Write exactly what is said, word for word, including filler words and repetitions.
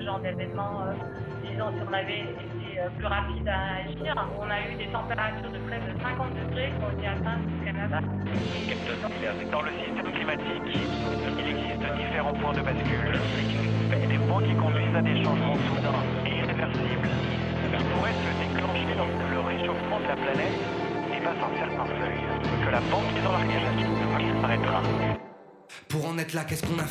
genre d'événement, euh, disons si on avait été euh, plus rapide à agir. On a eu des températures de près de cinquante degrés qui ont été atteintes au Canada. Dans le système climatique, il existe différents points de bascule. Des points qui conduisent à des changements soudains et irréversibles qui pourraient se déclencher lorsque le réchauffement de la planète dépasse un certain seuil. Que la banque dans l'arcade disparaîtra. Pour en être là, qu'est-ce qu'on a fait ?